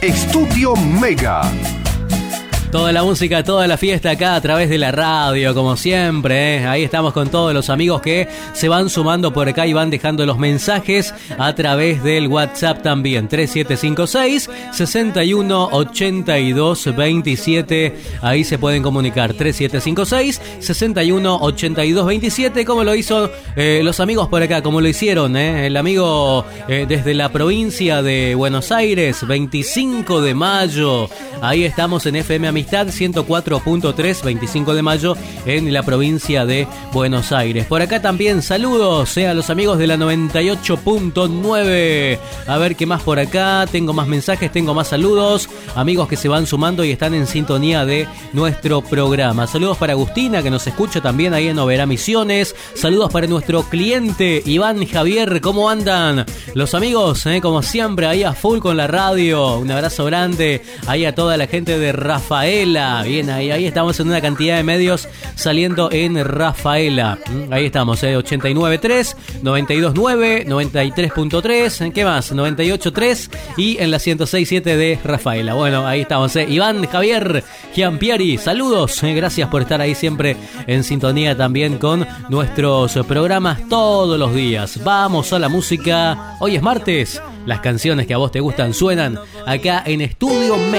Estudio Mega. Toda la música, toda la fiesta acá a través de la radio, como siempre, ¿eh? Ahí estamos con todos los amigos que se van sumando por acá y van dejando los mensajes a través del WhatsApp también. 3756-618227. Ahí se pueden comunicar. 3756-618227. Como lo hizo los amigos por acá, como lo hicieron, el amigo desde la provincia de Buenos Aires, 25 de mayo. Ahí estamos en FM Amistad 104.3, 25 de mayo en la provincia de Buenos Aires. Por acá también saludos a los amigos de la 98.9. A ver qué más por acá. Tengo más mensajes, tengo más saludos. Amigos que se van sumando y están en sintonía de nuestro programa. Saludos para Agustina, que nos escucha también ahí en Oberá Misiones. Saludos para nuestro cliente Iván Javier. ¿Cómo andan los amigos? Como siempre, ahí a full con la radio. Un abrazo grande ahí a toda la gente de Rafaela. Bien, ahí estamos en una cantidad de medios saliendo en Rafaela. Ahí estamos, 89.3, 92.9, 93.3, ¿qué más? 98.3 y en la 106.7 de Rafaela. Bueno, ahí estamos, Iván Javier Giampieri, saludos, gracias por estar ahí siempre en sintonía también con nuestros programas todos los días. Vamos a la música. Hoy es martes, las canciones que a vos te gustan suenan acá en Estudio Mega.